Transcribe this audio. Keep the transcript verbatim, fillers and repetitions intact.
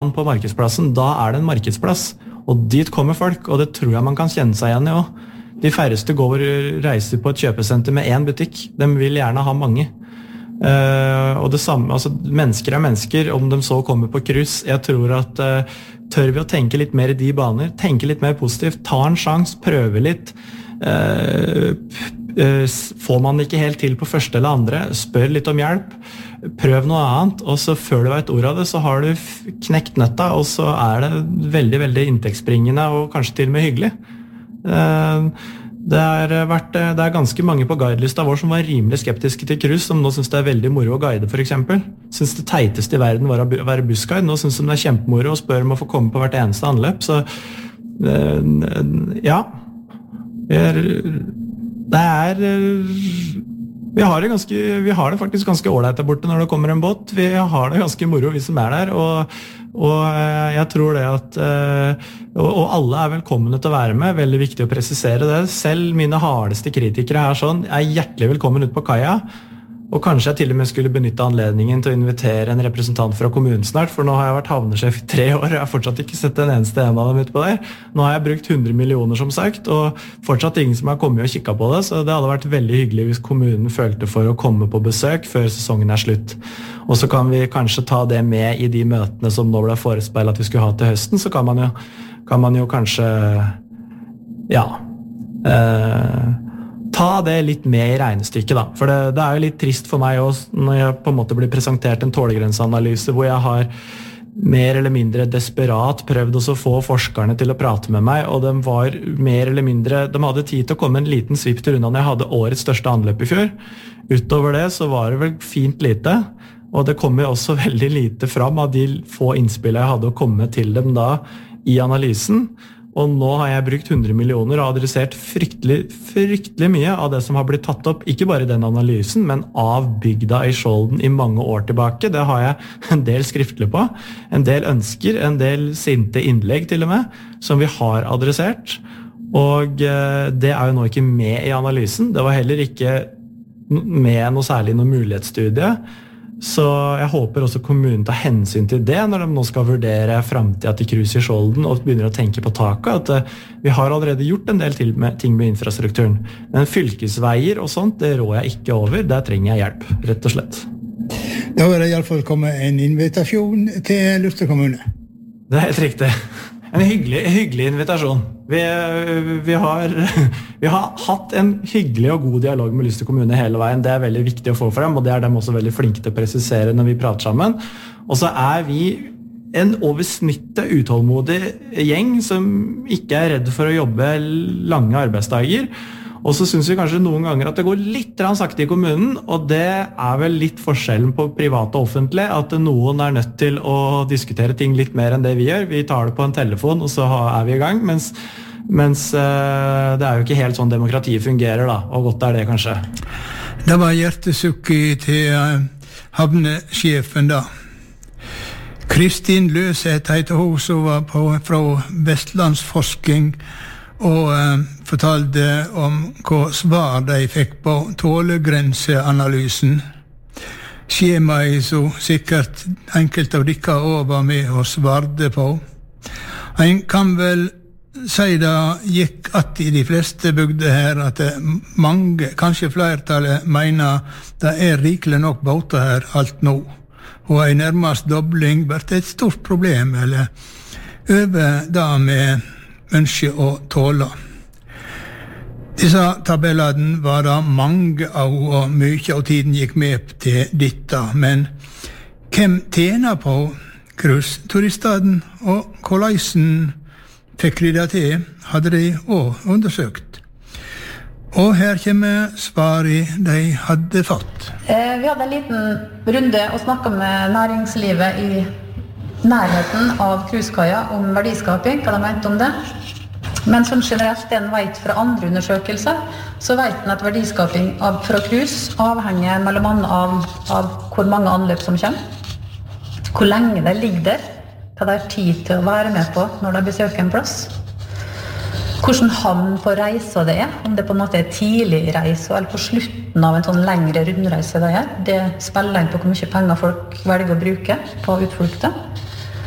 den på markedsplassen, da er det en markedsplass. Og dit kommer folk, og det tror jeg man kan kjenne seg igjen i også. De færreste går og reiser på et kjøpesenter med en butikk. De vil gjerne ha mange. Uh, og det samme, altså mennesker er mennesker, om de så kommer på kryss. Jeg tror at uh, tør vi å tenke litt mer i de baner, tenke litt mer positivt, ta en sjans, prøve litt. Uh, uh, får man det ikke helt til på første eller andre, spør litt om hjelp, prøv noe annet, og så før du vet ordet av det, så har du knekt nøtta, og så er det veldig, veldig inntektsbringende og kanskje til og med hyggelig. Uh, Det er, vært, det er ganske mange på guidelista vår som var rimelig skeptiske til cruise, som nå synes det er veldig moro å guide, for eksempel. Synes det teiteste i verden var å være bussguide. Nå synes de det er kjempemoro og spør om å få komme på hvert eneste anløp. Så ja, det er vi har det, ganske, vi har det faktisk ganske ålreit der borte når det kommer en båt. Vi har det ganske moro, vi som er der, og, og jeg tror det at og, og alle er velkomne til å være med. Veldig viktig å presisere det. Selv mine hardeste kritikere her sånn er hjertelig velkommen ut på kaia. Og kanskje jeg til og med skulle benytte anledningen til å invitere en representant fra kommunen snart, for nå har jeg vært havnesjef i tre år, og jeg har fortsatt ikke sett en eneste en av dem ute på der. Nå har jeg brukt hundre millioner som sagt, og fortsatt ingen som har kommet og kikket på det, så det hadde vært veldig hyggelig hvis kommunen følte for å komme på besøk før sesongen er slutt. Og så kan vi kanskje ta det med i de møtene som nå ble forespeilet at vi skulle ha til høsten, så kan man jo, kan man jo kanskje, ja... Eh, ta det litt med i regnestykket da, for det, det er jo litt trist for meg også når jeg på en måte blir presentert en tålegrenseanalyse hvor jeg har mer eller mindre desperat prøvd å få forskerne til å prate med meg, og de var mer eller mindre, de hadde tid til å komme en liten svipp til unna når jeg hadde årets største anløp i fjor. Utover det så var det vel fint lite, og det kom jo også veldig lite fram av de få innspillene jeg hadde å komme til dem da i analysen. Og nå har jeg brukt hundre millioner og adressert fryktelig, fryktelig mye av det som har blitt tatt opp, ikke bare i den analysen, men av bygda i Skjolden i mange år tilbake. Det har jeg en del skriftlig på, en del ønsker, en del sinte innlegg til og med, som vi har adressert. Og det er jo nå ikke med i analysen. Det var heller ikke med noe særlig noe mulighetsstudie. Så jeg håper også kommunen tar hensyn til det når de nå skal vurdere fremtiden til cruise i Skjolden og begynner å tenke på taket, at vi har allerede gjort en del ting med infrastrukturen. Men fylkesveier og sånt, det rår jeg ikke over. Der trenger jeg hjelp, rett og slett. Da er det i alle fall kommet en invitasjon til Luster kommune. Det er helt riktig. En hyggelig, hyggelig invitasjon. Vi, vi, har, vi har hatt en hyggelig og god dialog med Luster kommune hele veien. Det er veldig viktig å få frem, og det er de også veldig flinke til å presisere når vi prater sammen. Og så er vi en over snittet utålmodig gjeng som ikke er redd for å jobbe lange arbeidsdager. Og så synes vi kanskje noen ganger at det går litt sakte i kommunen, og det er vel litt forskjellen på privat og offentlig, at noen er nødt til å diskutere ting litt mer enn det vi gjør. Vi tar det på en telefon, og så er vi i gang, mens, mens uh, det er jo ikke helt sånn demokratiet fungerer da, og godt er det kanskje. Det var hjertesukket til uh, havnesjefen da. Kristin Løseth heter hun som var på, fra Vestlandsforsking, og eh, fortalte om hva svar de fikk på tålegrenseanalysen. Skjemaet som sikkert enkelte av dere også var med og svarte på. En kan vel si det gikk at i de fleste bygder her at mange, kanskje flertallet, mener det er rikelig nok båter her alt nå. Og en nærmest dobling blir et stort problem, eller over det med ønske å tåle. Disse tabellene var det mange av, og mye av tiden gikk med til dette, men hvem tjener på cruiseturistene, og hvordan fikk de det til, hadde de også undersøkt. Og her kommer svaret de hadde fått. Eh, vi hadde en liten runde og snakket med næringslivet i nærheten av cruisekaia om verdiskaping, hva de mente om det. Men som generelt den vet fra andre undersøkelser, så vet den at verdiskaping av, fra cruise avhenger mellom annet av, av hvor mange anløp som kommer, hvor lenge det ligger der, hva det er tid til å være med på når de besøker en plass, hvordan havn på reise det er, om det på en måte er tidlig i reise eller på slutten av en sånn lengre rundreise det er. Det spiller inn på hvor mye penger folk velger å bruke på utflukter.